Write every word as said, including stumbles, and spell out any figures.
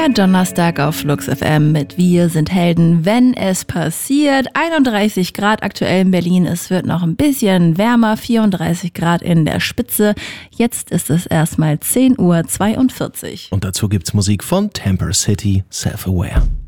Der Donnerstag auf Flux F M mit Wir sind Helden, wenn es passiert. einunddreißig Grad aktuell in Berlin. Es wird noch ein bisschen wärmer, vierunddreißig Grad in der Spitze. Jetzt ist es erstmal zehn Uhr zweiundvierzig. Und dazu gibt's Musik von Temper City, Self-Aware.